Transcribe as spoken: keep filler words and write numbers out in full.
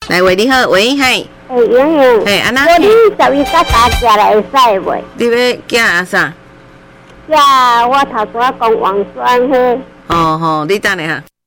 来喂，你好，喂，嘿。 哎，莹莹， 嘿，安那？ 我你十一甲大家来会使袂？ 你要寄啊啥？ 寄我头拄仔讲王酸嘿。 哦吼，你等下哈。